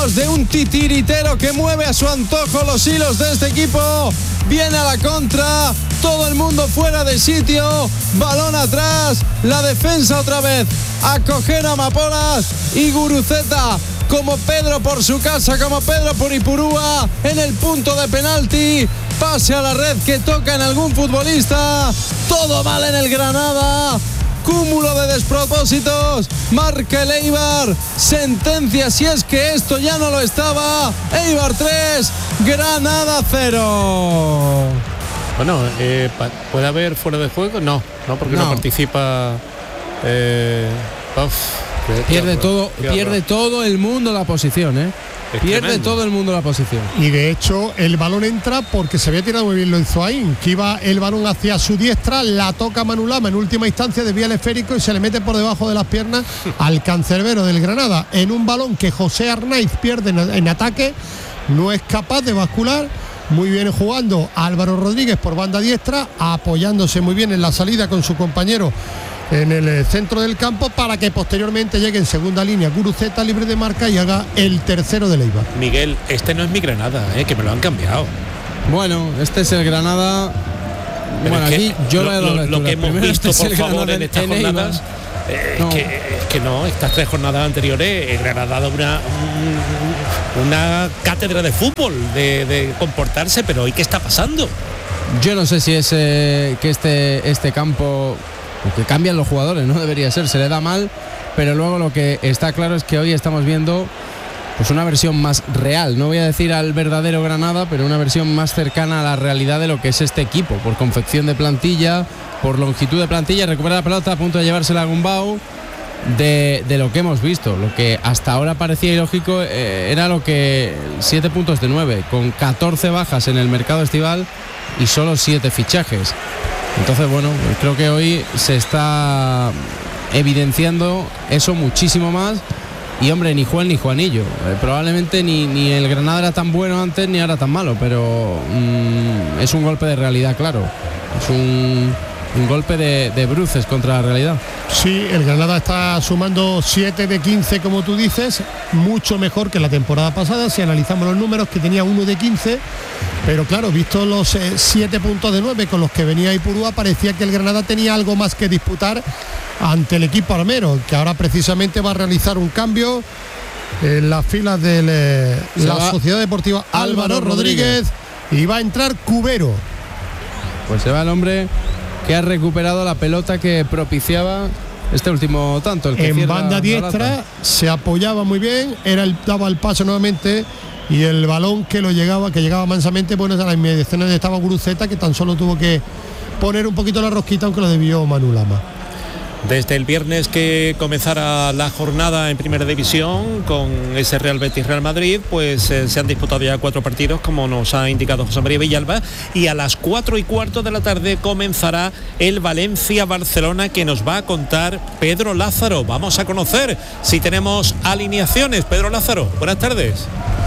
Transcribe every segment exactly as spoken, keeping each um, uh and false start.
De un titiritero que mueve a su antojo los hilos de este equipo. Viene a la contra, todo el mundo fuera de sitio, balón atrás, la defensa otra vez a coger a Amapolas y Guruceta como Pedro por su casa, como Pedro por Ipurúa en el punto de penalti, pase a la red que toca en algún futbolista, todo mal en el Granada. Cúmulo de despropósitos, marca el Eibar, sentencia si es que esto ya no lo estaba. Eibar tres, Granada cero. Bueno, eh, ¿puede haber fuera de juego? No, no porque no, no participa. Eh, uf, qué, pierde qué todo, qué pierde todo el mundo la posición, ¿eh? Es Pierde tremendo. todo el mundo la posición. Y de hecho el balón entra porque se había tirado muy bien Loizoaín, que iba el balón hacia su diestra, la toca Manu Lama en última instancia, desvía el esférico y se le mete por debajo de las piernas al cancerbero del Granada, en un balón que José Arnaiz pierde en, en ataque, no es capaz de bascular. Muy bien jugando Álvaro Rodríguez por banda diestra, apoyándose muy bien en la salida con su compañero en el centro del campo, para que posteriormente llegue en segunda línea Guruceta libre de marca y haga el tercero de Eibar. Miguel, este no es mi Granada, eh, que me lo han cambiado. Bueno, este es el Granada. Pero bueno, es aquí que yo lo, lo, lo, lo que hemos Primero visto, este por favor, en estas en jornadas, eh, no. que, es que no, estas tres jornadas anteriores, el Granada ha dado una, un, una cátedra de fútbol, de, de comportarse, pero hoy, ¿qué está pasando? Yo no sé si es eh, que este, este campo, que cambian los jugadores, no debería ser, se le da mal, pero luego lo que está claro es que hoy estamos viendo pues una versión más real, no voy a decir al verdadero Granada, pero una versión más cercana a la realidad de lo que es este equipo, por confección de plantilla, por longitud de plantilla, recupera la pelota a punto de llevársela a Gumbau. De, de lo que hemos visto, lo que hasta ahora parecía ilógico, eh, era lo que siete puntos de nueve, con catorce bajas en el mercado estival y solo siete fichajes. Entonces, bueno, creo que hoy se está evidenciando eso muchísimo más. Y hombre, ni Juan ni Juanillo, eh, probablemente ni, ni el Granada era tan bueno antes ni ahora tan malo, pero mmm, es un golpe de realidad, claro, es un Un golpe de, de bruces contra la realidad. Sí, el Granada está sumando siete de quince, como tú dices, mucho mejor que la temporada pasada, si analizamos los números, que tenía uno de quince, pero claro, visto los eh, siete puntos de nueve con los que venía Ipurúa, parecía que el Granada tenía algo más que disputar ante el equipo armero, que ahora precisamente va a realizar un cambio en las filas de eh, la Sociedad Deportiva Álvaro Rodríguez, y va a entrar Cubero. Pues se va el hombre que ha recuperado la pelota que propiciaba este último tanto, el que en banda la, diestra, la se apoyaba muy bien, era el, daba el paso nuevamente, y el balón que lo llegaba, que llegaba mansamente, bueno, a la inmediación donde estaba Guruceta, que tan solo tuvo que poner un poquito la rosquita, aunque lo debió Manu Lama. Desde el viernes que comenzara la jornada en Primera División con ese Real Betis Real Madrid, pues eh, se han disputado ya cuatro partidos, como nos ha indicado José María Villalba, y a las cuatro y cuarto de la tarde comenzará el Valencia Barcelona, que nos va a contar Pedro Lázaro. Vamos a conocer si tenemos alineaciones. Pedro Lázaro, buenas tardes.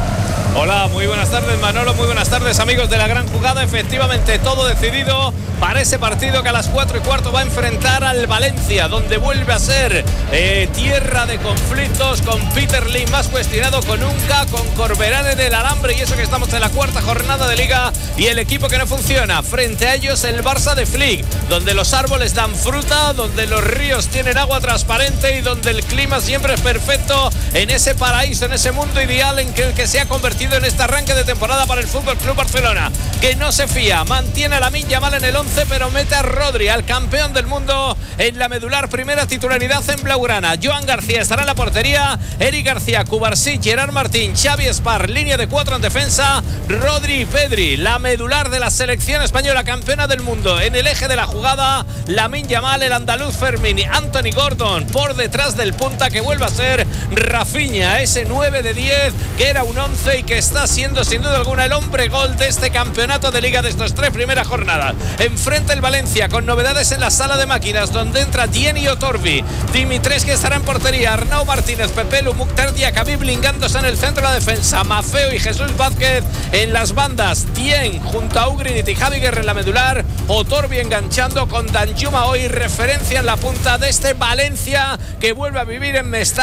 Hola, muy buenas tardes Manolo, muy buenas tardes amigos de La Gran Jugada. Efectivamente, todo decidido para ese partido que a las cuatro y cuarto va a enfrentar al Valencia, donde vuelve a ser eh, tierra de conflictos, con Peter Lim más cuestionado con nunca, con Corberán en el alambre, y eso que estamos en la cuarta jornada de Liga, y el equipo que no funciona. Frente a ellos el Barça de Flick, donde los árboles dan fruta, donde los ríos tienen agua transparente y donde el clima siempre es perfecto, en ese paraíso, en ese mundo ideal en que, que se ha convertido en este arranque de temporada para el F C Barcelona, que no se fía, mantiene a Lamine Yamal en el once, pero mete a Rodri, al campeón del mundo, en la medular primera titularidad en blaugrana. Joan García estará en la portería, Eric García, Cubarsí, Gerard Martín, Xavi Espar, línea de cuatro en defensa, Rodri y Pedri, la medular de la selección española campeona del mundo. En el eje de la jugada, Lamine Yamal, el andaluz Fermín, Anthony Gordon por detrás del punta, que vuelve a ser Rafinha, ese nueve de diez que era un once y que está siendo sin duda alguna el hombre gol de este campeonato de Liga de estas tres primeras jornadas. Enfrente el Valencia con novedades en la sala de máquinas, donde entra Dieni Otorbi, Dimitrescu estará en portería, Arnau Martínez, Pepelu, Mukhtar Diakabí blindándose en el centro de la defensa, Mafeo y Jesús Vázquez en las bandas, Dien junto a Ugrinit y Javi Guerra en la medular, Otorbi enganchando con Danjuma, hoy referencia en la punta de este Valencia que vuelve a vivir en Mestalla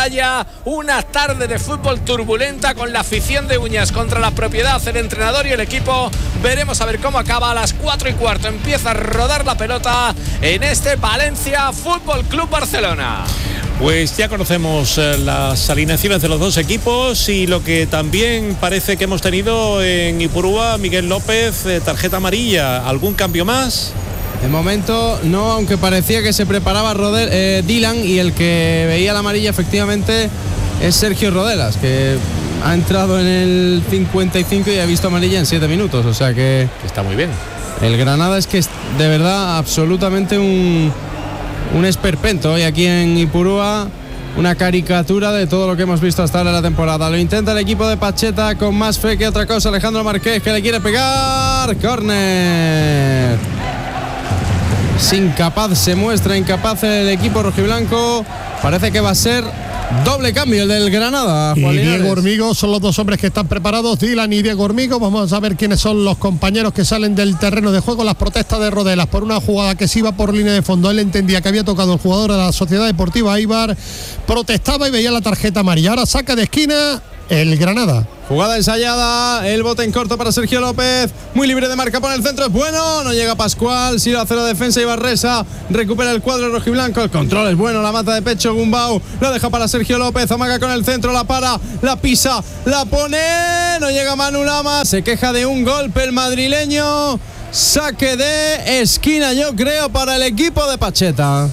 una tarde de fútbol turbulenta con la afición de Uñas contra la propiedad, el entrenador y el equipo. Veremos a ver cómo acaba. A las cuatro y cuarto empieza a rodar la pelota en este Valencia Fútbol Club Barcelona. Pues ya conocemos eh, las alineaciones de los dos equipos y lo que también parece que hemos tenido en Ipurúa, Miguel López, eh, tarjeta amarilla. ¿Algún cambio más? De momento no, aunque parecía que se preparaba Rodel, eh, Dylan, y el que veía la amarilla efectivamente es Sergio Rodelas, que ha entrado en el cincuenta y cinco y ha visto amarilla en siete minutos, o sea que está muy bien. El Granada es que es de verdad absolutamente un, un esperpento hoy aquí en Ipurúa, una caricatura de todo lo que hemos visto hasta ahora en la temporada. Lo intenta el equipo de Pacheta con más fe que otra cosa. Alejandro Marqués, que le quiere pegar, córner. Es incapaz, se muestra incapaz el equipo rojiblanco. Parece que va a ser doble cambio el del Granada. Y Juan Diego Linares. Hormigo son los dos hombres que están preparados, Dylan y Diego Hormigo. Vamos a ver quiénes son los compañeros que salen del terreno de juego. Las protestas de Rodelas por una jugada que se iba por línea de fondo. Él entendía que había tocado el jugador de la Sociedad Deportiva Eibar, protestaba y veía la tarjeta amarilla. Ahora saca de esquina el Granada. Jugada ensayada, el bote en corto para Sergio López, muy libre de marca por el centro, es bueno, no llega Pascual, si lo hace la defensa y Barresa, recupera el cuadro rojiblanco, el control es bueno, la mata de pecho Gumbau, la deja para Sergio López, amaga con el centro, la para, la pisa, la pone, no llega Manu Lama, se queja de un golpe el madrileño, saque de esquina yo creo para el equipo de Pacheta.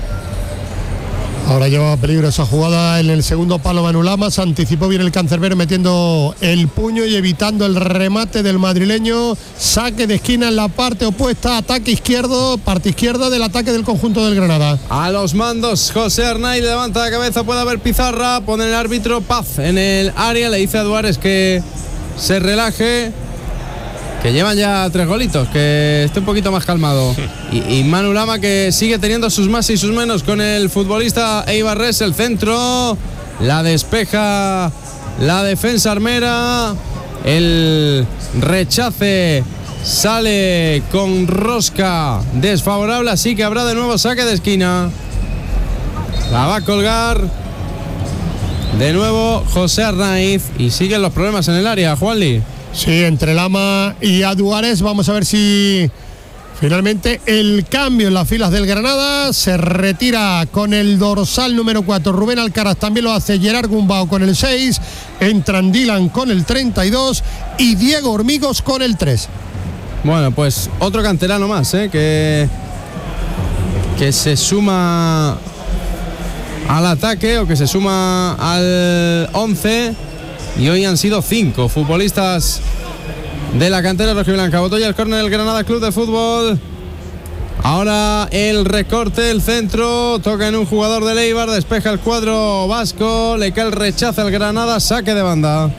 Ahora llevaba peligro esa jugada en el segundo palo Manu Lama, se anticipó bien el cancerbero metiendo el puño y evitando el remate del madrileño. Saque de esquina en la parte opuesta, ataque izquierdo, parte izquierda del ataque del conjunto del Granada. A los mandos José Arnaiz, levanta la cabeza, puede haber pizarra, pone el árbitro Paz en el área, le dice a Duárez que se relaje, que llevan ya tres golitos, que esté un poquito más calmado. Y, y Manu Lama, que sigue teniendo sus más y sus menos con el futbolista Eibarres, el centro, la despeja la defensa armera, el rechace sale con rosca desfavorable, así que habrá de nuevo saque de esquina. La va a colgar de nuevo José Arnaiz y siguen los problemas en el área, Juanli. Sí, entre Lama y Aduares. Vamos a ver si finalmente el cambio en las filas del Granada. Se retira con el dorsal número cuatro Rubén Alcaraz, también lo hace Gerard Gumbau con el seis, entran Dylan con el treinta y dos y Diego Hormigos con el tres. Bueno, pues otro canterano más, ¿eh? que, que se suma al ataque o que se suma al once. Y hoy han sido cinco futbolistas de la cantera rojiblanca. Botó ya el córner del Granada Club de Fútbol. Ahora el recorte, el centro, toca en un jugador de Eibar, despeja el cuadro vasco, le cae el rechazo al Granada, saque de banda.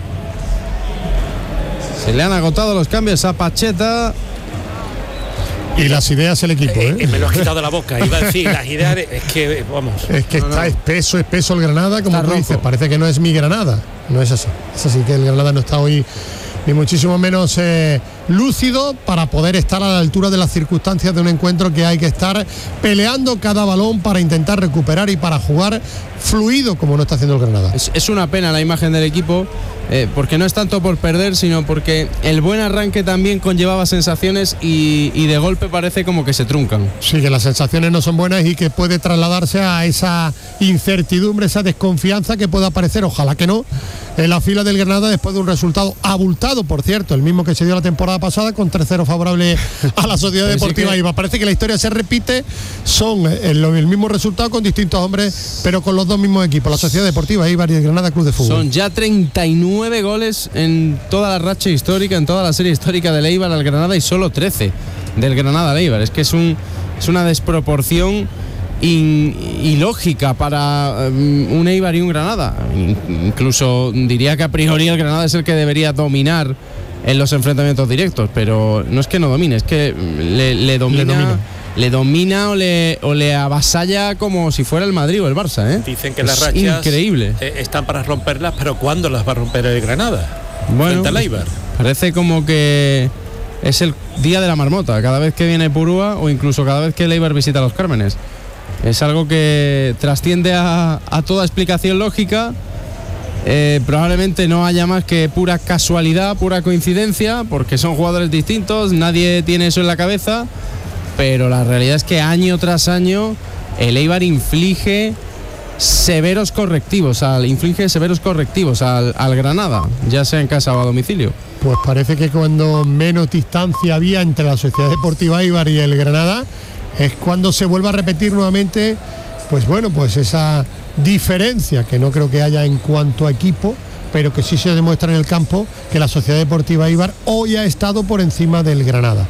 Se le han agotado los cambios a Pacheta. Y las ideas el equipo, ¿eh? Eh, me lo has quitado de la boca, iba a decir, las ideas, es que, vamos. Es que No, está no. espeso, espeso el Granada, como Está tú rojo. dices, parece que no es mi Granada. No es así. Es así que el Granada no está hoy ni muchísimo menos eh, lúcido para poder estar a la altura de las circunstancias de un encuentro que hay que estar peleando cada balón para intentar recuperar y para jugar fluido como no está haciendo el Granada. Es, es una pena la imagen del equipo, eh, porque no es tanto por perder, sino porque el buen arranque también conllevaba sensaciones y, y de golpe parece como que se truncan. Sí, que las sensaciones no son buenas y que puede trasladarse a esa incertidumbre, esa desconfianza que pueda aparecer, ojalá que no, en la fila del Granada después de un resultado abultado, por cierto, el mismo que se dio la temporada pasada con tres cero favorable a la Sociedad Pero sí Deportiva que- Eibar. Parece que la historia se repite, son el, el mismo resultado con distintos hombres, pero con los dos mismos equipos, la Sociedad Deportiva Eibar y el Granada Club de Fútbol. Son ya treinta y nueve goles en toda la racha histórica, en toda la serie histórica del Eibar al Granada y solo trece del Granada al Eibar. Es que es, un, es una desproporción in, ilógica para um, un Eibar y un Granada. In, incluso diría que a priori el Granada es el que debería dominar en los enfrentamientos directos, pero no es que no domine, es que le, le domina. Le domina. Le domina o le, o le avasalla como si fuera el Madrid o el Barça, ¿eh? Dicen que Es las rachas increíble. eh, están para romperlas, pero ¿cuándo las va a romper el Granada? Bueno, Frente al Eibar. parece como que es el día de la marmota, cada vez que viene Purúa o incluso cada vez que el Eibar visita los Cármenes. Es algo que trasciende a, a toda explicación lógica eh, probablemente no haya más que pura casualidad, pura coincidencia, porque son jugadores distintos, nadie tiene eso en la cabeza, pero la realidad es que año tras año el Eibar inflige severos correctivos al inflige severos correctivos al, al Granada, ya sea en casa o a domicilio. Pues parece que cuando menos distancia había entre la Sociedad Deportiva Eibar y el Granada es cuando se vuelve a repetir nuevamente, pues bueno, pues esa diferencia que no creo que haya en cuanto a equipo, pero que sí se demuestra en el campo, que la Sociedad Deportiva Eibar hoy ha estado por encima del Granada.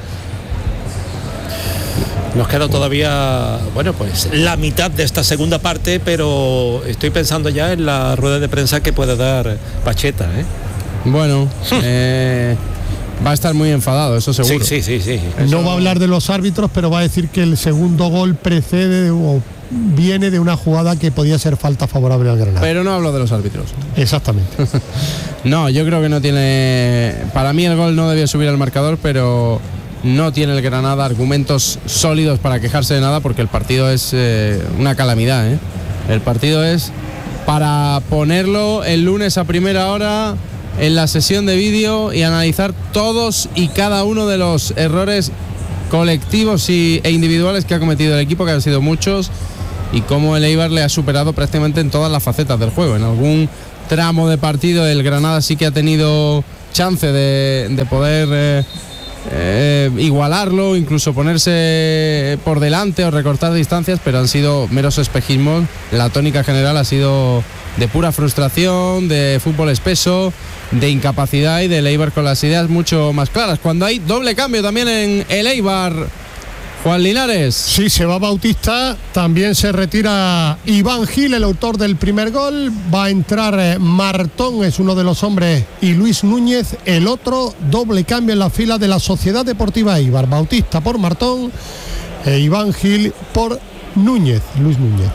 Nos queda todavía, bueno, pues la mitad de esta segunda parte, pero estoy pensando ya en la rueda de prensa que puede dar Pacheta, ¿eh? Bueno, eh, va a estar muy enfadado, eso seguro. Sí, sí, sí, sí. No Eso... va a hablar de los árbitros, pero va a decir que el segundo gol precede o viene de una jugada que podía ser falta favorable al Granada. Pero no hablo de los árbitros. Exactamente. No, yo creo que no tiene... Para mí el gol no debió subir al marcador, pero no tiene el Granada argumentos sólidos para quejarse de nada, porque el partido es eh, una calamidad, ¿eh? El partido es para ponerlo el lunes a primera hora en la sesión de vídeo y analizar todos y cada uno de los errores colectivos y, e individuales que ha cometido el equipo, que han sido muchos, y cómo el Eibar le ha superado prácticamente en todas las facetas del juego. En algún tramo de partido el Granada sí que ha tenido chance de, de poder eh, eh, igualarlo, incluso ponerse por delante o recortar distancias, pero han sido meros espejismos. La tónica general ha sido de pura frustración, de fútbol espeso, de incapacidad, y del Eibar con las ideas mucho más claras. Cuando hay doble cambio también en el Eibar, Juan Linares. Sí, se va Bautista, también se retira Iván Gil, el autor del primer gol. Va a entrar eh, Martón, es uno de los hombres, y Luis Núñez, el otro. Doble cambio en la fila de la Sociedad Deportiva Eibar. Bautista por Martón e Iván Gil por Núñez, Luis Núñez.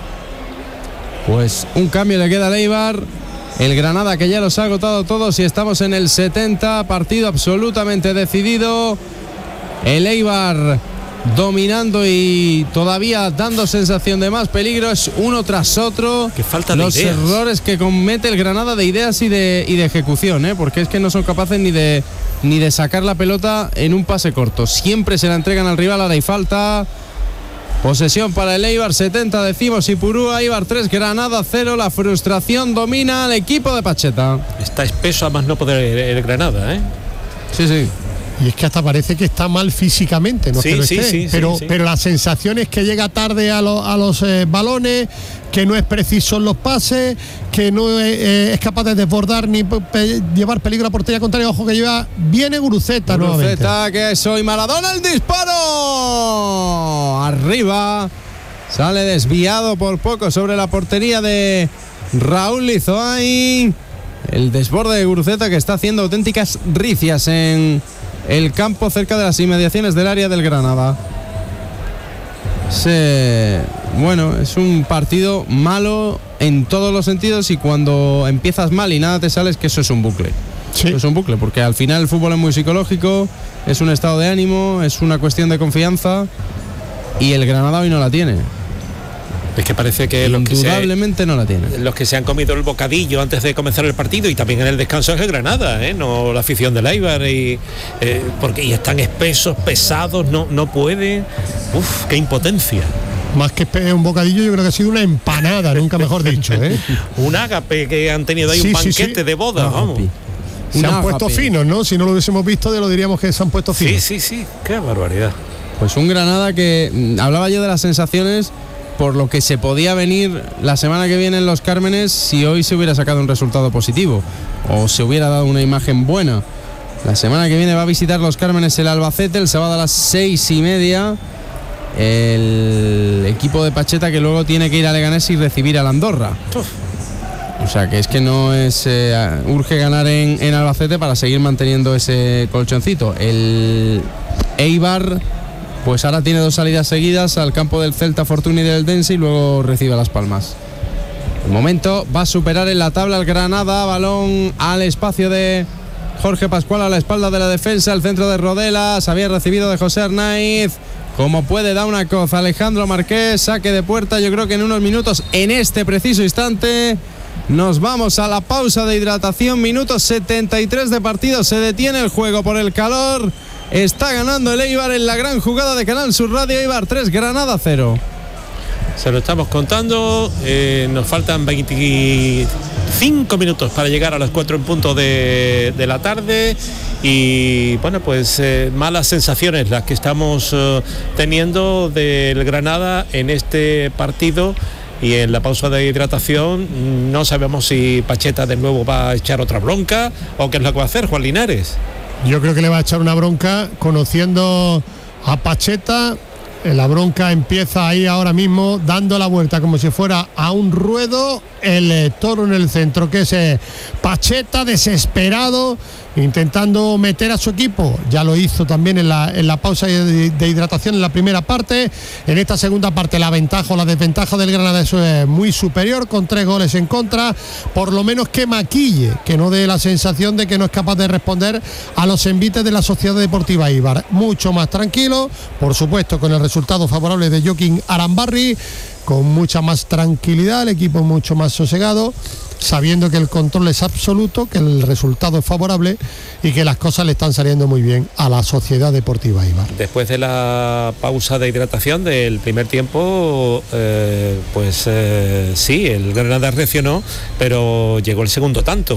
Pues un cambio le queda al Eibar. El Granada, que ya los ha agotado todos, y estamos en el setenta, partido absolutamente decidido. El Eibar dominando y todavía dando sensación de más peligro, es uno tras otro. Que falta de los ideas. Errores que comete el Granada de ideas y de, y de ejecución, ¿eh? Porque es que no son capaces ni de, ni de sacar la pelota en un pase corto. Siempre se la entregan al rival, ahora hay falta. Posesión para el Eibar, setenta decimos Ipurúa, Eibar tres, Granada cero. La frustración domina al equipo de Pacheta. Está espeso a más no poder el Granada, ¿eh? Sí, sí. Y es que hasta parece que está mal físicamente, no Sí, es que lo sí, esté, sí, pero, sí, sí. pero la sensación es que llega tarde a, lo, a los eh, balones, que no es preciso en los pases, que no es, eh, es capaz de desbordar ni pe- llevar peligro a portería contraria. Ojo que lleva, viene Guruceta nuevamente. Guruceta, que soy Maradona, el disparo arriba, sale desviado por poco sobre la portería de Raúl Lizoay. El desborde de Guruceta, que está haciendo auténticas ricias en el campo cerca de las inmediaciones del área del Granada. Se, bueno, es un partido malo en todos los sentidos, y cuando empiezas mal y nada te sale, es que eso es un bucle. Sí. Eso es un bucle, porque al final el fútbol es muy psicológico, es un estado de ánimo, es una cuestión de confianza, y el Granada hoy no la tiene. Es que parece que los que, se, Indudablemente no la tiene. los que se han comido el bocadillo antes de comenzar el partido y también en el descanso es el Granada, ¿eh? No la afición del Eibar, y, eh, porque y están espesos, pesados, no, no pueden. Uf, qué impotencia. Más que un bocadillo, yo creo que ha sido una empanada, nunca mejor dicho, ¿eh? Un ágape que han tenido ahí, Sí, un sí, banquete sí. de boda, vamos. Se Un han ágape. puesto finos, ¿no? Si no lo hubiésemos visto, ya lo diríamos que se han puesto Sí, finos. sí, sí, qué barbaridad. Pues un Granada que, mm, hablaba yo de las sensaciones por lo que se podía venir la semana que viene en Los Cármenes si hoy se hubiera sacado un resultado positivo o se hubiera dado una imagen buena. La semana que viene va a visitar Los Cármenes el Albacete el sábado a las seis y media. El equipo de Pacheta, que luego tiene que ir a Leganés y recibir al Andorra. Uf. O sea que es que no es eh, urge ganar en, en Albacete para seguir manteniendo ese colchoncito. El Eibar, pues ahora tiene dos salidas seguidas al campo del Celta Fortuna y del Dense, y luego recibe a Las Palmas. De momento va a superar en la tabla el Granada. Balón al espacio de Jorge Pascual, a la espalda de la defensa, el centro de Rodelas, había recibido de José Arnaiz. Como puede, da una coza Alejandro Marqués, saque de puerta. Yo creo que en unos minutos, en este preciso instante, Nos vamos a la pausa de hidratación, minuto setenta y tres de partido, se detiene el juego por el calor. Está ganando el Eibar en la gran jugada de Canal Sur Radio. Eibar tres, Granada cero. Se lo estamos contando, eh, nos faltan veinticinco minutos para llegar a las cuatro en punto de, de la tarde y bueno, pues eh, malas sensaciones las que estamos eh, teniendo del Granada en este partido. Y en la pausa de hidratación no sabemos si Pacheta de nuevo va a echar otra bronca o qué es lo que va a hacer Juan Linares. Yo creo que le va a echar una bronca, conociendo a Pacheta. La bronca empieza ahí ahora mismo, dando la vuelta como si fuera a un ruedo, el eh, toro en el centro, que es eh, Pacheta, desesperado, intentando meter a su equipo. Ya lo hizo también en la, en la pausa de, de hidratación en la primera parte. En esta segunda parte la ventaja o la desventaja del Granada es eh, muy superior, con tres goles en contra. Por lo menos que maquille, que no dé la sensación de que no es capaz de responder a los envites de la Sociedad Deportiva Eibar. Mucho más tranquilo, por supuesto con el resultado favorable de Joaquín Arambarri, con mucha más tranquilidad, el equipo mucho más sosegado, sabiendo que el control es absoluto, que el resultado es favorable y que las cosas le están saliendo muy bien a la Sociedad Deportiva Eibar. Después de la pausa de hidratación del primer tiempo, eh, pues eh, sí, el Granada reaccionó, pero llegó el segundo tanto.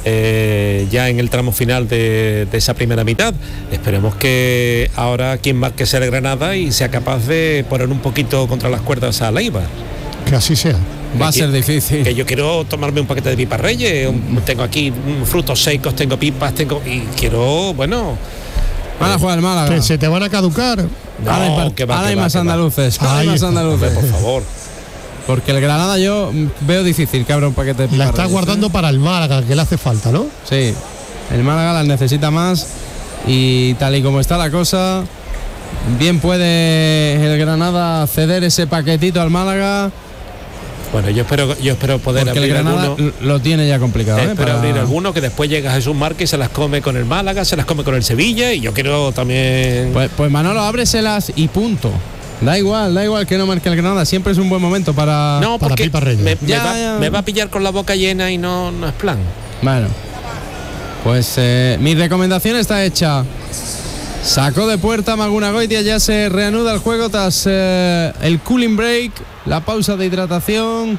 Eh, ya en el tramo final de, de esa primera mitad. Esperemos que ahora quien marque sea el Granada y sea capaz de poner un poquito contra las cuerdas a la Eibar. Que así sea. Va a ser difícil. Que yo quiero tomarme un paquete de pipas Reyes, un, tengo aquí un, frutos secos, tengo pipas, tengo y quiero, bueno. Van a jugar el Málaga. Que se te van a caducar. No, ahora hay, que va, ahora que hay va, más que andaluces. Ahora hay más andaluces. Por favor. Porque el Granada yo veo difícil que abra un paquete de pipas. La está Reyes, guardando ¿eh? para el Málaga, que le hace falta, ¿no? Sí. El Málaga las necesita más y tal y como está la cosa, bien puede el Granada ceder ese paquetito al Málaga. Bueno, yo espero, yo espero poder porque abrir el Granada alguno. Lo tiene ya complicado. Espero ¿eh? Para... abrir alguno que después llega Jesús Márquez y se las come con el Málaga, se las come con el Sevilla y yo quiero también. Pues, pues Manolo, ábreselas y punto. Da igual, da igual que no marque el Granada, siempre es un buen momento para. No, para porque Pipa Reyes. Me, Ya, me, va, ya. me va a pillar con la boca llena y no, no es plan. Bueno, pues eh, mi recomendación está hecha. Sacó de puerta Maguna Goitia, ya se reanuda el juego tras eh, el cooling break, la pausa de hidratación.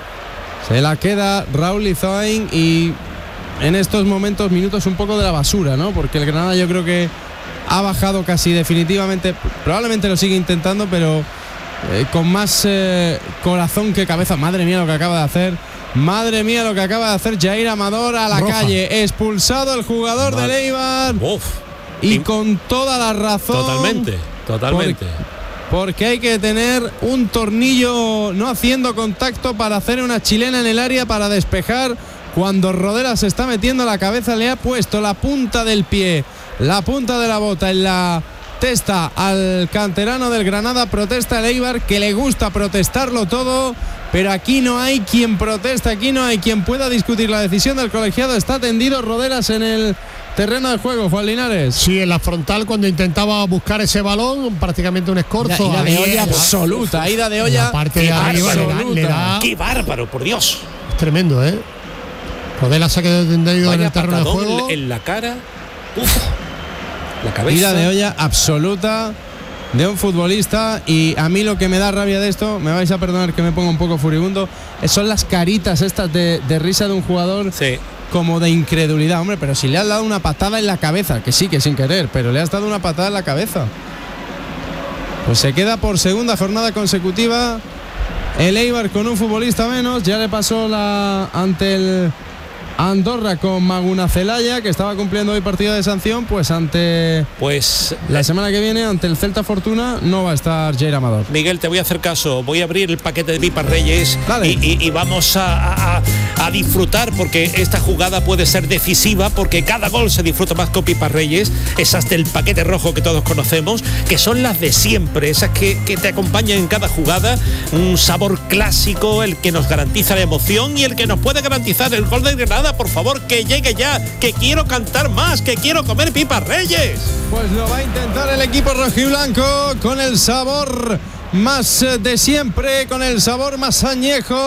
Se la queda Raúl Lizoain y en estos momentos minutos un poco de la basura, ¿no? Porque el Granada yo creo que ha bajado casi definitivamente, probablemente lo sigue intentando, pero eh, con más eh, corazón que cabeza. Madre mía lo que acaba de hacer. Madre mía lo que acaba de hacer Jair Amador a la Roja. calle. Expulsado el jugador Mal. del Eibar. Uf, Y in- con toda la razón. totalmente, totalmente. Porque hay que tener un tornillo no haciendo contacto para hacer una chilena en el área para despejar. Cuando Rodera se está metiendo la cabeza, le ha puesto la punta del pie, la punta de la bota en la testa al canterano del Granada. Protesta el Eibar, que le gusta protestarlo todo, pero aquí no hay quien proteste, aquí no hay quien pueda discutir la decisión del colegiado. Está tendido Roderas en el terreno de juego, Juan Linares. Sí, en la frontal, cuando intentaba buscar ese balón, prácticamente un escorzo. Ida de Ahí, olla absoluta, ida de olla. La parte de arriba le da, le da- ¡Qué bárbaro, por Dios! es tremendo, ¿eh? Rodela se ha quedado tendido en Vaya el terreno de patadón juego. en la cara. Uf, la cabeza. Ida de olla absoluta de un futbolista. Y a mí lo que me da rabia de esto, me vais a perdonar que me ponga un poco furibundo, son las caritas estas de, de risa de un jugador, Sí. como de incredulidad. Hombre, pero si le has dado una patada en la cabeza, que sí, que sin querer, pero le has dado una patada en la cabeza, pues se queda por segunda jornada consecutiva el Eibar con un futbolista menos. Ya le pasó la ante el Andorra con Maguna Celaya, que estaba cumpliendo hoy partido de sanción. Pues ante Pues la semana que viene, ante el Celta Fortuna, no va a estar Jair Amador. Miguel, te voy a hacer caso. Voy a abrir el paquete de pipas Reyes Dale. y, y- y vamos a, a- a disfrutar, porque esta jugada puede ser decisiva, porque cada gol se disfruta más con pipas Reyes, esas del paquete rojo que todos conocemos, que son las de siempre, esas que, que te acompañan en cada jugada, un sabor clásico, el que nos garantiza la emoción y el que nos puede garantizar el gol de Granada. Por favor, que llegue ya, que quiero cantar más, que quiero comer pipas Reyes. Pues lo va a intentar el equipo rojiblanco con el sabor más eh, de siempre, con el sabor más añejo,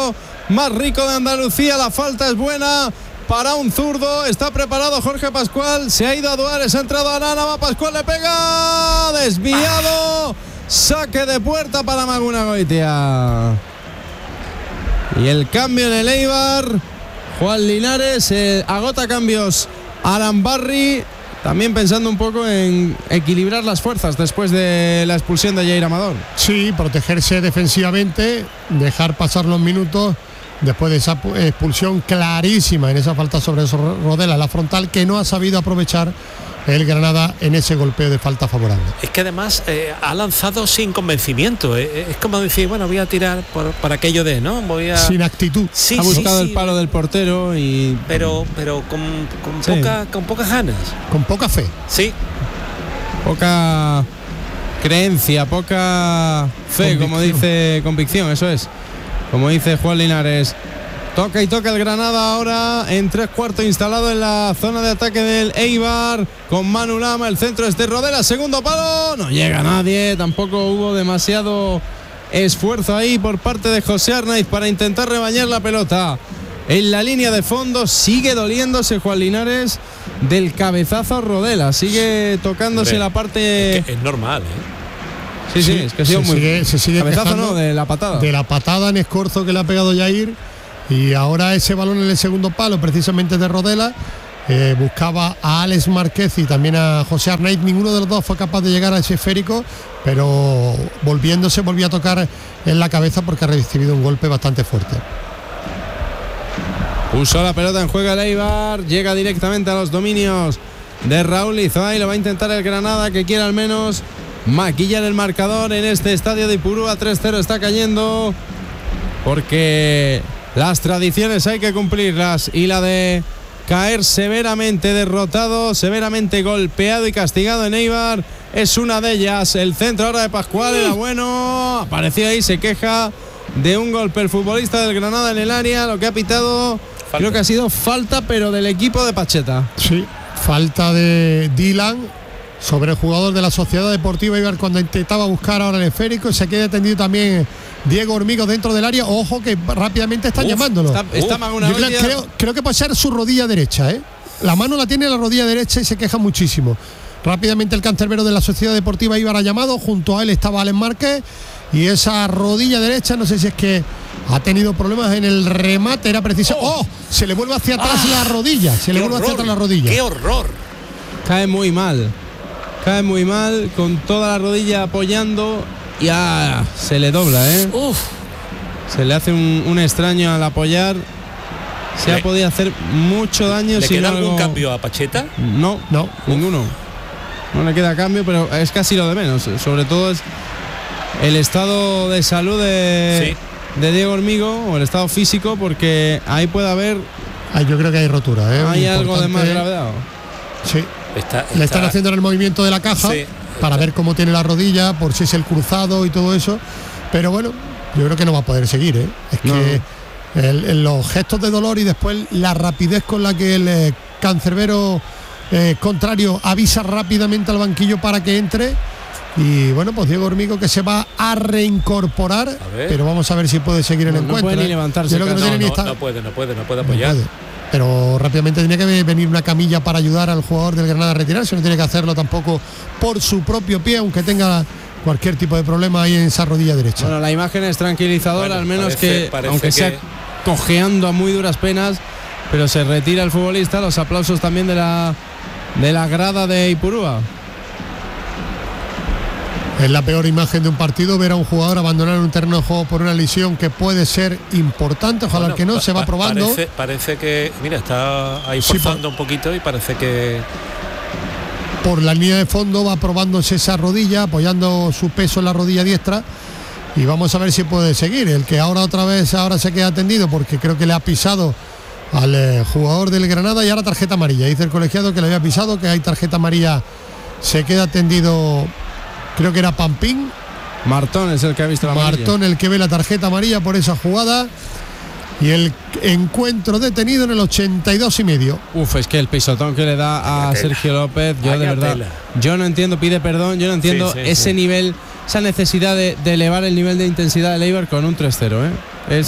más rico de Andalucía. La falta es buena para un zurdo. Está preparado Jorge Pascual. Se ha ido a Duares, ha entrado a Nana. Va Pascual, le pega. Desviado. Saque de puerta para Maguna Goitia. Y el cambio en el Eibar. Juan Linares eh, agota cambios. Arambarri. También pensando un poco en equilibrar las fuerzas después de la expulsión de Jair Amador. Sí, protegerse defensivamente, dejar pasar los minutos después de esa expulsión clarísima en esa falta sobre Rodela, la frontal, que no ha sabido aprovechar el Granada en ese golpeo de falta favorable. Es que además eh, ha lanzado sin convencimiento. Eh, es como decir, bueno, voy a tirar por, por aquello de, ¿no? Voy a... Sin actitud. Sí, ha buscado sí, el sí. palo del portero y... Pero, pero con, con, Sí. poca, con pocas ganas. Con poca fe. Sí. Poca creencia, poca fe, Convicción. como dice, convicción, eso es. Como dice Juan Linares. Toca y toca el Granada ahora en tres cuartos, instalado en la zona de ataque del Eibar con Manu Lama. El centro es de Rodela, segundo palo, no llega nadie. Tampoco hubo demasiado esfuerzo ahí por parte de José Arnaiz para intentar rebañar la pelota en la línea de fondo. Sigue doliéndose Juan Linares del cabezazo a Rodela, sigue tocándose Hombre, la parte... Es, que es normal, ¿eh? Sí, sí, Sí, es que ha sido se muy... sigue- se sigue cabezazo quejando no, de la patada. De la patada en escorzo que le ha pegado Jair. Y ahora ese balón en el segundo palo, precisamente de Rodela, eh, buscaba a Alex Márquez y también a José Arnaiz. Ninguno de los dos fue capaz de llegar a ese esférico, pero volviéndose volvió a tocar en la cabeza porque ha recibido un golpe bastante fuerte. Puso la pelota en juego el Eibar, llega directamente a los dominios de Raúl Izoay. Lo va a intentar el Granada, que quiere al menos maquillar el marcador en este estadio de Ipurúa. tres cero está cayendo, porque las tradiciones hay que cumplirlas, y la de caer severamente derrotado, severamente golpeado y castigado en Eibar es una de ellas. El centro ahora de Pascual era bueno, apareció ahí, se queja de un golpe el futbolista del Granada en el área. Lo que ha pitado, Falta. creo que ha sido falta, pero del equipo de Pacheta. Sí, falta de Dylan sobre el jugador de la Sociedad Deportiva Eibar cuando intentaba buscar ahora el esférico. Se queda atendido también Diego Hormigo dentro del área. Ojo que rápidamente están Uf, llamándolo. Está, está Uf, Maguna Yo creo, Goitia. creo, creo que puede ser su rodilla derecha, ¿eh? La mano la tiene en la rodilla derecha y se queja muchísimo. Rápidamente el cancerbero de la Sociedad Deportiva Eibar ha llamado. Junto a él estaba Alex Márquez. Y esa rodilla derecha, no sé si es que ha tenido problemas en el remate. Era preciso. ¡Oh! Se le vuelve hacia atrás Ah, la rodilla. Se le Qué vuelve hacia horror, atrás la rodilla. ¡Qué horror! Cae muy mal, cae muy mal, con toda la rodilla apoyando. Ya se le dobla, ¿eh? Uf. Se le hace un, un extraño al apoyar. Se Le- ha podido hacer mucho daño. ¿Le si queda no algún algo- cambio a Pacheta? No, No. ninguno. No le queda cambio, pero es casi lo de menos. Sobre todo es el estado de salud de, de Diego Hormigo, o el estado físico, porque ahí puede haber Ay, yo creo que hay rotura, ¿eh? hay algo de más Importante. gravedad. Sí. Está, Le está- están haciendo el movimiento de la caja Sí, para está. ver cómo tiene la rodilla, por si es el cruzado y todo eso. Pero bueno, yo creo que no va a poder seguir, ¿eh? Es No. que el- el- los gestos de dolor y después la rapidez con la que el eh, cancerbero eh, contrario avisa rápidamente al banquillo para que entre. Y bueno, pues Diego Hormigo que se va a reincorporar, A ver. pero vamos a ver si puede seguir el No, no encuentro. puede ni ¿eh? levantarse, Yo creo que no Carlos. tiene No, ni no, esta- no puede, no puede, no puede no apoyar. puede. Pero rápidamente tenía que venir una camilla para ayudar al jugador del Granada a retirarse. No tiene que hacerlo tampoco por su propio pie, aunque tenga cualquier tipo de problema ahí en esa rodilla derecha. Bueno, la imagen es tranquilizadora, Bueno, al menos parece- que, parece aunque que- sea cojeando a muy duras penas, pero se retira el futbolista. Los aplausos también de la de la grada de Ipurúa. Es la peor imagen de un partido, ver a un jugador abandonar un terreno de juego por una lesión que puede ser importante. Ojalá Bueno, que no, pa- se va pa- probando. Parece, parece que, mira, está ahí Sí, forzando un poquito y parece que Por la línea de fondo va probándose esa rodilla, apoyando su peso en la rodilla diestra. Y vamos a ver si puede seguir. El que ahora otra vez ahora se queda atendido porque creo que le ha pisado al eh, jugador del Granada y ahora tarjeta amarilla. Dice el colegiado que le había pisado, que hay tarjeta amarilla. Se queda atendido, creo que era Pampín. Martón es el que ha visto la amarilla. Martón el que ve la tarjeta amarilla por esa jugada. Y el encuentro detenido en el ochenta y dos y medio. Uf, es que el pisotón que le da a Vaya tela. Sergio López, yo Vaya de verdad, tela. yo no entiendo, pide perdón, yo no entiendo Sí, sí, ese sí. nivel, esa necesidad de, de elevar el nivel de intensidad del Eibar con un tres cero, ¿eh? Es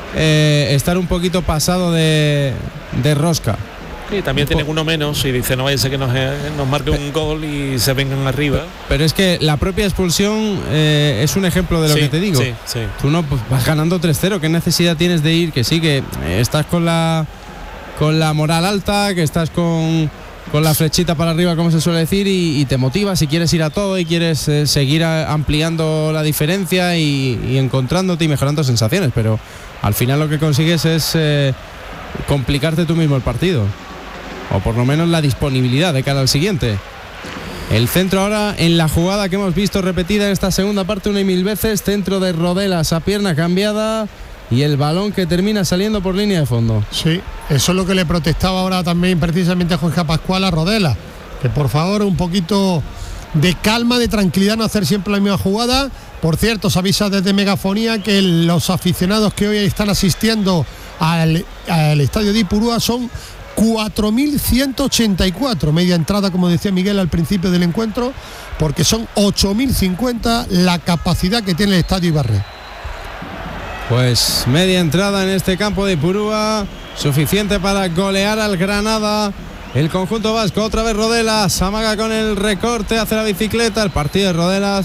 eh, estar un poquito pasado de, de rosca. Y también tienen uno menos y dice no vaya a ser que nos, eh, nos marque un gol y se vengan arriba. Pero es que la propia expulsión eh, es un ejemplo de lo sí, que te digo. Sí, sí. Tú no pues, vas ganando tres cero, ¿qué necesidad tienes de ir? Que sí, que eh, estás con la con la moral alta, que estás con, con la flechita para arriba, como se suele decir, y, y te motivas y quieres ir a todo y quieres eh, seguir a, ampliando la diferencia y, y encontrándote y mejorando sensaciones, pero al final lo que consigues es eh, complicarte tú mismo el partido. O por lo menos la disponibilidad de cara al siguiente. El centro ahora en la jugada que hemos visto repetida en esta segunda parte una y mil veces. Centro de Rodelas a pierna cambiada. Y el balón que termina saliendo por línea de fondo. Sí, eso es lo que le protestaba ahora también precisamente a Jorge Pascual a Rodelas. Que por favor un poquito de calma, de tranquilidad, no hacer siempre la misma jugada. Por cierto, se avisa desde Megafonía que los aficionados que hoy están asistiendo al, al estadio de Ipurúa son cuatro mil ciento ochenta y cuatro, media entrada, como decía Miguel al principio del encuentro, porque son ocho mil cincuenta la capacidad que tiene el estadio Ibarre. Pues media entrada en este campo de Ipurúa, suficiente para golear al Granada. El conjunto vasco, otra vez Rodelas, amaga con el recorte, hace la bicicleta. El partido de Rodelas,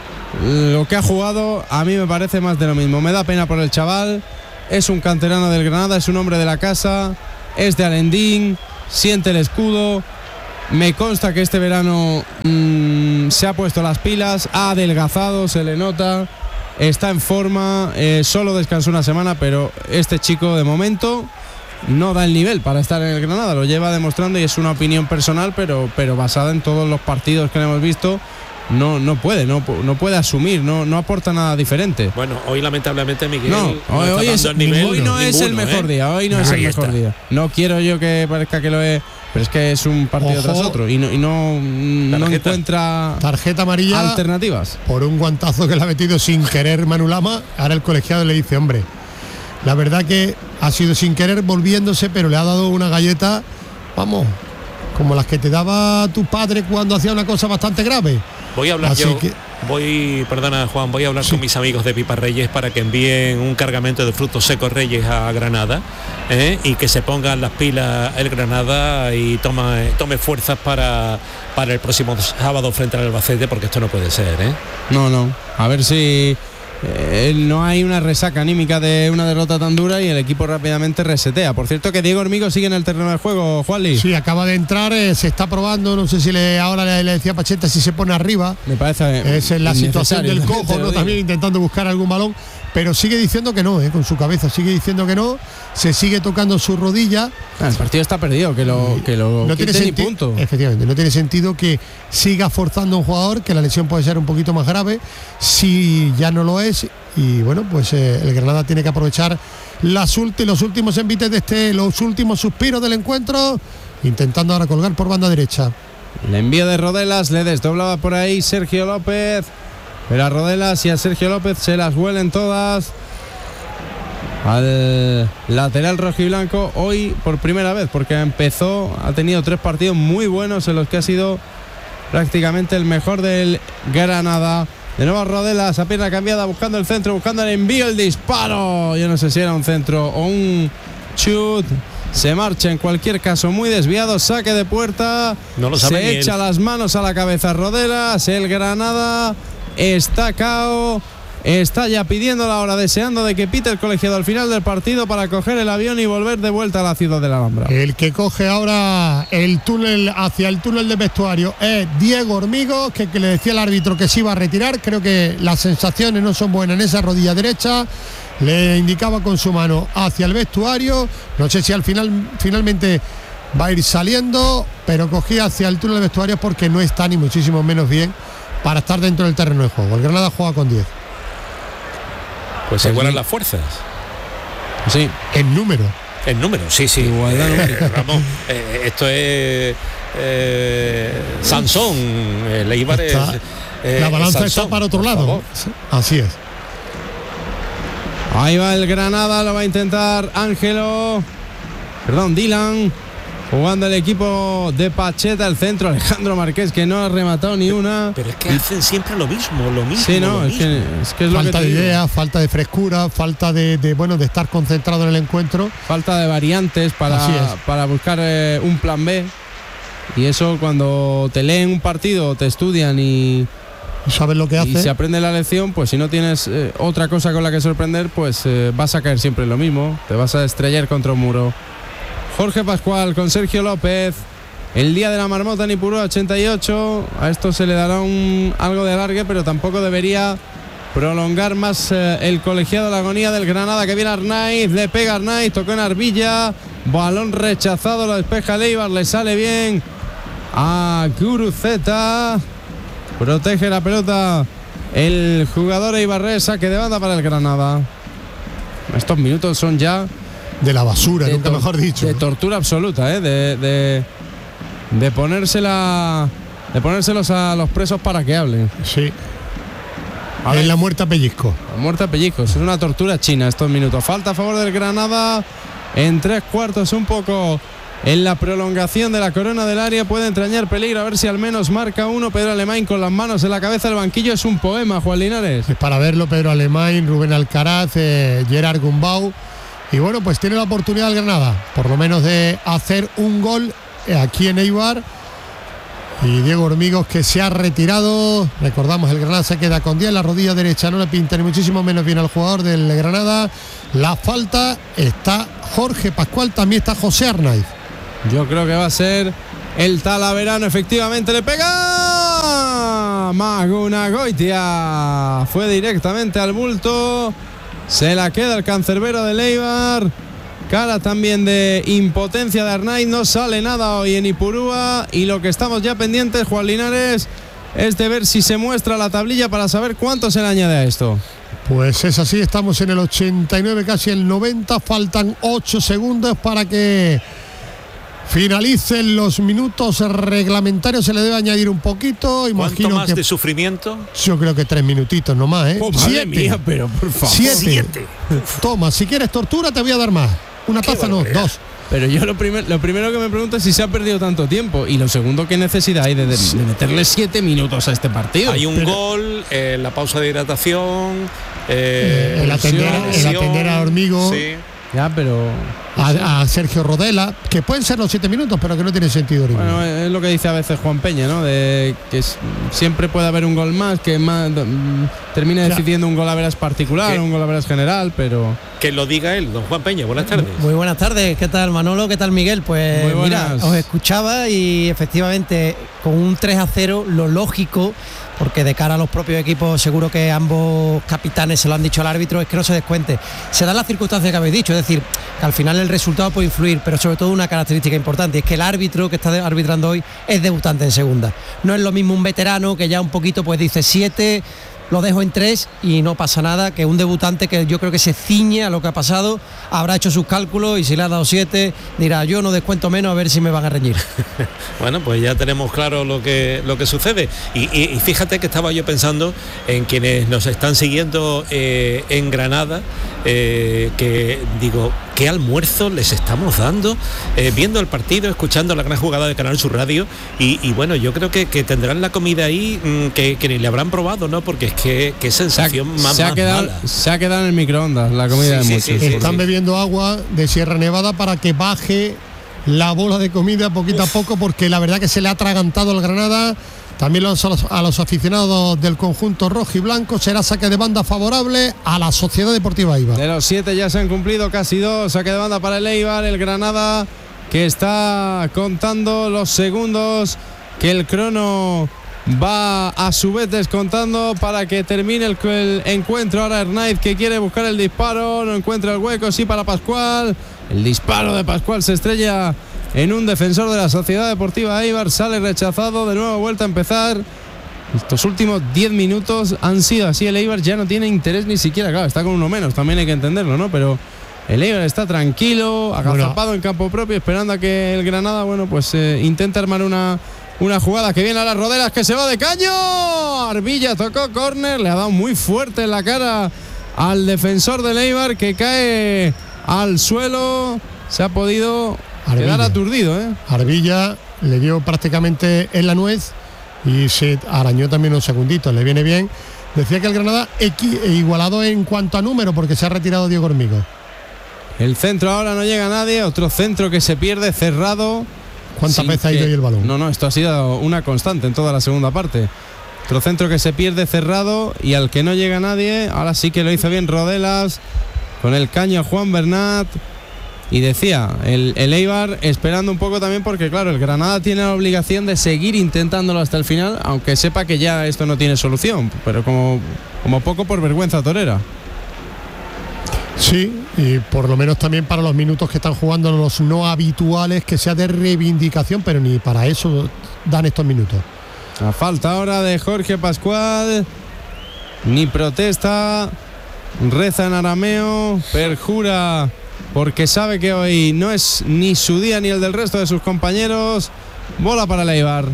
lo que ha jugado, a mí me parece más de lo mismo. Me da pena por el chaval, es un canterano del Granada, es un hombre de la casa. Es de Alendín, siente el escudo. Me consta que este verano mmm, se ha puesto las pilas, ha adelgazado, se le nota, está en forma, eh, solo descansó una semana, pero este chico de momento no da el nivel para estar en el Granada, lo lleva demostrando y es una opinión personal, pero, pero basada en todos los partidos que le hemos visto. No, no puede, no, no puede asumir, no, no aporta nada diferente. Bueno, hoy lamentablemente Miguel no, no hoy, hoy, es, el nivel, hoy no ninguno, es el mejor ¿eh? día, hoy no Ahí es el está. mejor día. No quiero yo que parezca que lo es, pero es que es un partido Ojo. tras otro y no, y no, no encuentra tarjeta amarilla alternativas. Por un guantazo que le ha metido sin querer Manu Lama. Ahora el colegiado le dice, hombre, la verdad que ha sido sin querer volviéndose, pero le ha dado una galleta, vamos, como las que te daba tu padre cuando hacía una cosa bastante grave. Voy a hablar Así yo, que... voy, perdona Juan, voy a hablar Sí. con mis amigos de Pipa Reyes para que envíen un cargamento de frutos secos Reyes a Granada, ¿eh? Y que se pongan las pilas el Granada y toma, tome fuerzas para, para el próximo sábado frente al Albacete, porque esto no puede ser, ¿eh? No, no, a ver si eh, no hay una resaca anímica de una derrota tan dura y el equipo rápidamente resetea. Por cierto que Diego Hormigo sigue en el terreno de juego, Juanli. Sí, acaba de entrar, eh, se está probando, no sé si le ahora le, le decía Pacheta si se pone arriba. Me parece Es en la situación del innecesario, cojo, te lo ¿no? digo. También intentando buscar algún balón, pero sigue diciendo que no, eh, con su cabeza, sigue diciendo que no, se sigue tocando su rodilla. Ah, el partido está perdido, que lo, que lo No tiene quiten y sentido, punto. efectivamente, no tiene sentido que siga forzando a un jugador, que la lesión puede ser un poquito más grave, si ya no lo es, y bueno, pues eh, el Granada tiene que aprovechar las ulti, los últimos envites de este, los últimos suspiros del encuentro, intentando ahora colgar por banda derecha. El envío de Rodelas, le desdoblaba por ahí Sergio López, pero a Rodelas y a Sergio López se las huelen todas. Al lateral rojiblanco hoy por primera vez, porque empezó, ha tenido tres partidos muy buenos en los que ha sido prácticamente el mejor del Granada. De nuevo Rodelas a pierna cambiada, buscando el centro, buscando el envío, el disparo. Yo no sé si era un centro o un chut. Se marcha en cualquier caso muy desviado, saque de puerta. No lo sabe Se ni él. echa las manos a la cabeza Rodelas. El Granada está cao. Está ya pidiendo la hora, deseando de que pite el colegiado al final del partido para coger el avión y volver de vuelta a la ciudad de la Alhambra. El que coge ahora el túnel hacia el túnel de vestuario es Diego Hormigo, que, que le decía al árbitro que se iba a retirar. Creo que las sensaciones no son buenas en esa rodilla derecha. Le indicaba con su mano hacia el vestuario. No sé si al final finalmente va a ir saliendo, pero cogía hacia el túnel de vestuario porque no está ni muchísimo menos bien para estar dentro del terreno de juego. El Granada juega con diez. Pues se igualan las fuerzas. Sí. En número. En número, sí, sí. Igualdad Eh, numérica. Ramón, eh, esto es eh, Sansón. El Eibar es, Está- eh, la balanza Sansón, está para otro por lado. favor. Así es. Ahí va el Granada, lo va a intentar Ángelo. Perdón, Dylan. jugando el equipo de Pacheta, el centro, Alejandro Marqués, que no ha rematado ni una. Pero es que hacen siempre lo mismo, lo mismo. Sí, no, lo es, mismo. que, es que es lo Falta que de te digo. idea, falta de frescura, falta de, de bueno de estar concentrado en el encuentro. Falta de variantes Así para, es. para buscar eh, un plan B. Y eso cuando te leen un partido, te estudian y, ¿Sabes lo que y hace? se aprende la lección, pues si no tienes eh, otra cosa con la que sorprender, pues eh, vas a caer siempre en lo mismo. Te vas a estrellar contra un muro. Jorge Pascual con Sergio López. El día de la marmota en Ipurúa, ochenta y ocho. A esto se le dará un, algo de alargue, pero tampoco debería prolongar más eh, el colegiado. La agonía del Granada, que viene Arnaiz. Le pega Arnaiz, tocó en Arbilla. Balón rechazado, lo despeja Leibar. Le sale bien a Guruceta. Protege la pelota el jugador eibarrés. Saque de banda para el Granada. Estos minutos son ya De la basura, de nunca tor- mejor dicho. de tortura absoluta, ¿eh? de, de, de ponérsela de ponérselos a los presos para que hablen. Sí. Ahora- Es la muerte a pellizco. La muerte a pellizcos, es una tortura china estos minutos. Falta a favor del Granada en tres cuartos, un poco en la prolongación de la corona del área. Puede entrañar peligro, a ver si al menos marca uno. Pedro Alemán con las manos en la cabeza. El banquillo es un poema, Juan Linares. Es para verlo Pedro Alemán, Rubén Alcaraz, eh, Gerard Gumbau. Y bueno, pues tiene la oportunidad el Granada, por lo menos de hacer un gol eh, aquí en Eibar. Y Diego Hormigos, que se ha retirado. Recordamos, el Granada se queda con diez. La rodilla derecha no le pinta ni muchísimo menos bien al jugador del Granada. La falta está Jorge Pascual, también está José Arnaiz. Yo creo que va a ser el Talaverano. Efectivamente le pega Maguna Goitia. Fue directamente al bulto. Se la queda el cancerbero de Eibar. Cara también de impotencia de Arnaiz. No sale nada hoy en Ipurúa. Y lo que estamos ya pendientes, Juan Linares, es de ver si se muestra la tablilla para saber cuánto se le añade a esto. Pues es así, estamos en el ochenta y nueve, casi el noventa. Faltan ocho segundos para que finalicen los minutos reglamentarios. Se le debe añadir un poquito. ¿Cuánto Imagino más que de sufrimiento? yo creo que tres minutitos nomás, ¿eh? Oh, madre mía, pero por favor. Siete. Siete. Toma, si quieres tortura te voy a dar más. Una Qué taza no, barbaridad. dos. Pero yo lo, primer, lo primero que me pregunto es si se ha perdido tanto tiempo. Y lo segundo, ¿qué necesidad hay de, de- de meterle siete minutos a este partido? Hay un Pero- gol, eh, la pausa de hidratación, Eh, eh, el, atender, la el lesión, atender a Hormigo, sí. Ya, pero... a, a Sergio Rodela, que pueden ser los siete minutos, pero que no tiene sentido. Hormigo. Bueno, es lo que dice a veces Juan Peña, ¿no? De que es- siempre puede haber un gol más, que más, mm, termina Ya. decidiendo un gol a veras particular, ¿Qué? un gol a veras general, pero... Que lo diga él, don Juan Peña. Buenas tardes. Muy buenas tardes, ¿qué tal Manolo? ¿Qué tal Miguel? Pues Muy mira, buenas. os escuchaba y efectivamente con un tres a cero lo lógico, porque de cara a los propios equipos seguro que ambos capitanes se lo han dicho al árbitro, es que no se descuente. Se dan las circunstancias que habéis dicho, es decir, que al final el resultado puede influir, pero sobre todo una característica importante, y es que el árbitro que está arbitrando hoy es debutante en segunda. No es lo mismo un veterano que ya un poquito pues dice siete, lo dejo en tres y no pasa nada, que un debutante que yo creo que se ciñe a lo que ha pasado, habrá hecho sus cálculos y si le ha dado siete, dirá yo no descuento menos a ver si me van a reñir. Bueno, pues ya tenemos claro lo que, lo que sucede. Y, y- y fíjate que estaba yo pensando en quienes nos están siguiendo eh, en Granada, eh, que digo, ¿qué almuerzo les estamos dando? Eh, viendo el partido, escuchando la gran jugada de Canal Sur Radio. Y, y bueno, yo creo que, que tendrán la comida ahí mm, que, que ni le habrán probado, ¿no? Porque es que qué Se ha, sensación más, se ha más quedado, mala. se ha quedado en el microondas la comida Sí, de sí, muchos. sí, sí. Están bebiendo agua de Sierra Nevada para que baje la bola de comida poquito a poco, porque la verdad que se le ha atragantado al Granada. También los- a, los, a los aficionados del conjunto rojo y blanco. Será saque de banda favorable a la Sociedad Deportiva Eibar. De los siete ya se han cumplido casi dos. Saque de banda para el Eibar, el Granada, que está contando los segundos, que el crono va a su vez descontando para que termine el, el encuentro. Ahora Arnaiz, que quiere buscar el disparo, no encuentra el hueco, sí para Pascual. El disparo de Pascual se estrella en un defensor de la Sociedad Deportiva Eibar, sale rechazado, de nuevo vuelta a empezar. Estos últimos diez minutos han sido así. El Eibar ya no tiene interés ni siquiera, claro, está con uno menos, también hay que entenderlo, ¿no? Pero el Eibar está tranquilo, agazapado en campo propio, esperando a que el Granada, bueno, pues eh, intente armar una, una jugada que viene a las rodelas, que se va de caño. Arbilla tocó córner, le ha dado muy fuerte en la cara al defensor del Eibar, que cae al suelo. Se ha podido quedar aturdido, ¿eh? Arbilla le dio prácticamente en la nuez y se arañó también unos segunditos, le viene bien. Decía que el Granada equi- igualado en cuanto a número porque se ha retirado Diego Hormigo. El centro ahora no llega a nadie, otro centro que se pierde cerrado. ¿Cuántas veces ha ido ahí el balón? No, no, esto ha sido una constante en toda la segunda parte. Otro centro que se pierde cerrado y al que no llega nadie. Ahora sí que lo hizo bien Rodelas con el caño a Juan Bernat. Y decía, el, el Eibar esperando un poco también porque claro, el Granada tiene la obligación de seguir intentándolo hasta el final, aunque sepa que ya esto no tiene solución, pero como, como poco por vergüenza torera. Sí, y por lo menos también para los minutos que están jugando los no habituales, que sea de reivindicación, pero ni para eso dan estos minutos. A falta ahora de Jorge Pascual, ni protesta, reza en arameo, perjura porque sabe que hoy no es ni su día ni el del resto de sus compañeros. Bola para el Eibar.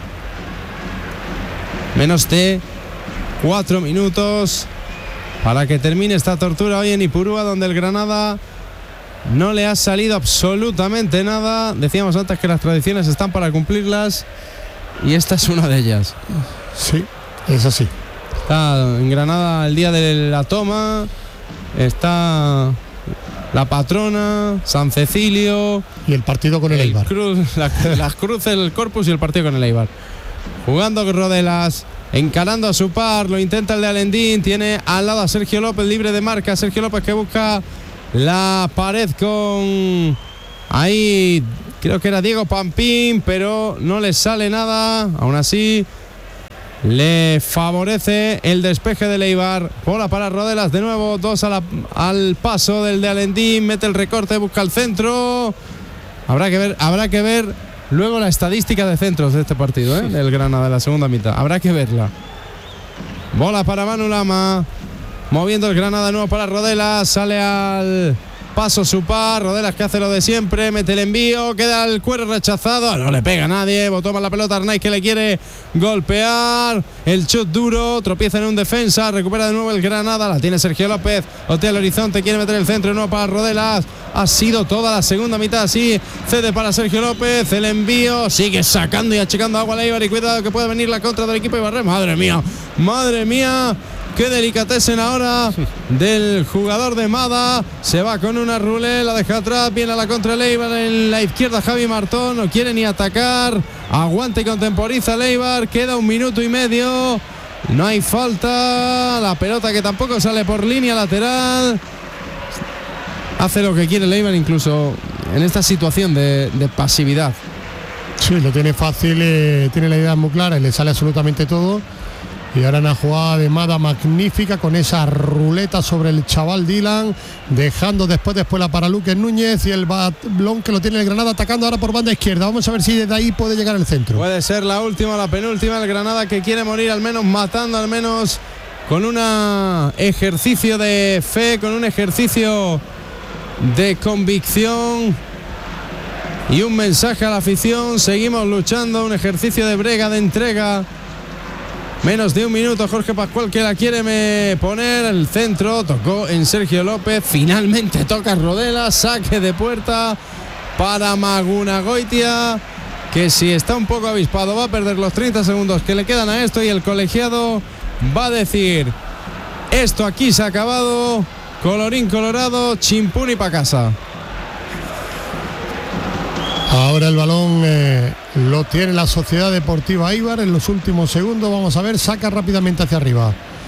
Menos de cuatro minutos para que termine esta tortura hoy en Ipurúa, donde el Granada no le ha salido absolutamente nada. Decíamos antes que las tradiciones están para cumplirlas y esta es una de ellas. Sí, es así. Está en Granada el día de la toma, está la patrona, San Cecilio y el partido con el, el Eibar. Cruz, la, las cruces, el Corpus y el partido con el Eibar. Jugando con Rodelas, encarando a su par, lo intenta el de Alendín, tiene al lado a Sergio López libre de marca, Sergio López que busca la pared con ahí, creo que era Diego Pampín, pero no le sale nada, aún así le favorece el despeje del Eibar. Bola para Rodelas de nuevo, dos a la, al paso del de Alendín, mete el recorte, busca el centro. Habrá que ver, habrá que ver luego la estadística de centros de este partido, ¿eh? Del Granada de la segunda mitad. Habrá que verla. Bola para Manu Lama, moviendo el Granada de nuevo para Rodelas, sale al paso su par, Rodelas que hace lo de siempre, mete el envío, queda el cuero rechazado, no le pega a nadie, botó más la pelota Arnaiz que le quiere golpear, el chut duro, tropieza en un defensa, recupera de nuevo el Granada, la tiene Sergio López, otea el horizonte, quiere meter el centro, no para Rodelas, ha sido toda la segunda mitad así, cede para Sergio López, el envío, sigue sacando y achicando agua al Eibar y cuidado que puede venir la contra del equipo Eibarrés, madre mía, madre mía. Qué delicatesen ahora del jugador de Mada. Se va con una rulé, la deja atrás, viene a la contra Eibar en la izquierda Javi Martón, no quiere ni atacar, aguanta y contemporiza Eibar, queda un minuto y medio, no hay falta, la pelota que tampoco sale por línea lateral. Hace lo que quiere Eibar incluso en esta situación de, de pasividad. Sí, lo tiene fácil, eh, tiene la idea muy clara y le sale absolutamente todo. Y ahora una jugada de Mada magnífica con esa ruleta sobre el chaval Dylan, dejando después después la para Luque Núñez y el balón que lo tiene el Granada atacando ahora por banda izquierda. Vamos a ver si desde ahí puede llegar el centro. Puede ser la última o la penúltima. El Granada que quiere morir al menos matando, al menos con un ejercicio de fe, con un ejercicio de convicción y un mensaje a la afición. Seguimos luchando, un ejercicio de brega, de entrega. Menos de un minuto, Jorge Pascual que la quiere me poner, el centro, tocó en Sergio López, finalmente toca Rodelas, saque de puerta para Magunagoitia, que si está un poco avispado va a perder los treinta segundos que le quedan a esto y el colegiado va a decir, esto aquí se ha acabado, colorín colorado, chimpún y pa' casa. Ahora el balón eh, lo tiene la Sociedad Deportiva Eibar en los últimos segundos. Vamos a ver, saca rápidamente hacia arriba.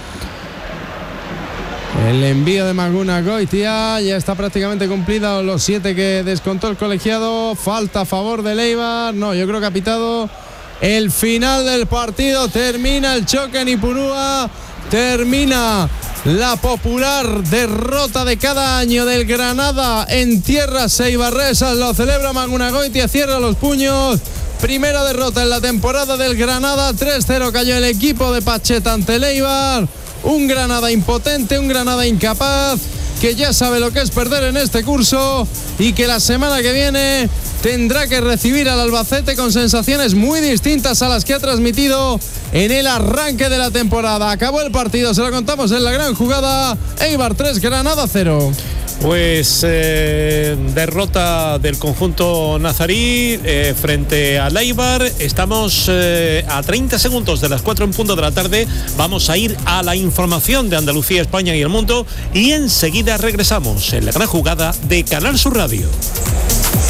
El envío de Magunagoitia ya está prácticamente cumplido, los siete que descontó el colegiado. Falta a favor del Eibar. No, yo creo que ha pitado el final del partido. Termina el choque en Ipurúa. Termina la popular derrota de cada año del Granada en tierras eibarresas. Lo celebra Magunagoitia, cierra los puños. Primera derrota en la temporada del Granada. tres cero cayó el equipo de Pacheta ante el Eibar. Un Granada impotente, un Granada incapaz, que ya sabe lo que es perder en este curso y que la semana que viene tendrá que recibir al Albacete con sensaciones muy distintas a las que ha transmitido en el arranque de la temporada. Acabó el partido, se lo contamos en la gran jugada. Eibar tres, Granada cero. Pues eh, derrota del conjunto nazarí eh, frente al Eibar. Estamos eh, a treinta segundos de las cuatro en punto de la tarde. Vamos a ir a la información de Andalucía, España y el mundo y enseguida regresamos en la gran jugada de Canal Sur Radio.